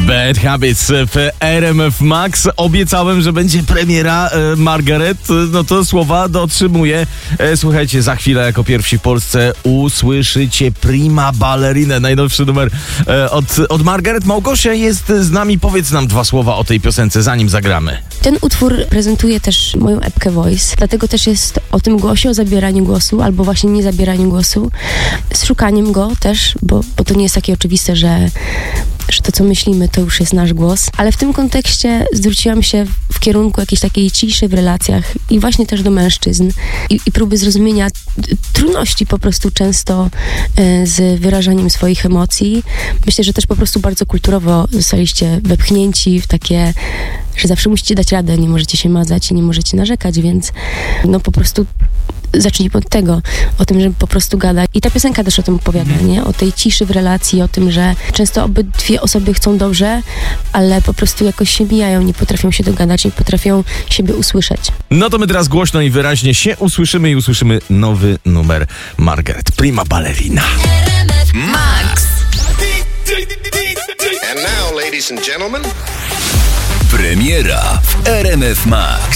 Bad Habits w RMF Max. Obiecałem, że będzie premiera Margaret. No to słowa dotrzymuję. Słuchajcie, za chwilę jako pierwsi w Polsce usłyszycie Prima Ballerinę. Najnowszy numer od Margaret. Małgosia jest z nami. Powiedz nam dwa słowa o tej piosence, zanim zagramy. Ten utwór prezentuje też moją epkę Voice, dlatego też jest o tym głosie, o zabieraniu głosu, albo właśnie nie zabieraniu głosu, z szukaniem go też, bo to nie jest takie oczywiste, że to, co myślimy, to już jest nasz głos. Ale w tym kontekście zwróciłam się w kierunku jakiejś takiej ciszy w relacjach i właśnie też do mężczyzn i próby zrozumienia trudności po prostu często z wyrażaniem swoich emocji. Myślę, że też po prostu bardzo kulturowo zostaliście wepchnięci w takie, że zawsze musicie dać radę, nie możecie się mazać i nie możecie narzekać, więc no po prostu zacznijmy od tego, o tym, żeby po prostu gadać. I ta piosenka też o tym opowiada, nie? O tej ciszy w relacji, o tym, że często obydwie osoby chcą dobrze, ale po prostu jakoś się mijają, nie potrafią się dogadać, nie potrafią siebie usłyszeć. No to my teraz głośno i wyraźnie się usłyszymy i usłyszymy nowy numer Margaret. Prima Ballerina. Max. And now, ladies and gentlemen, Premiera w RMF Max.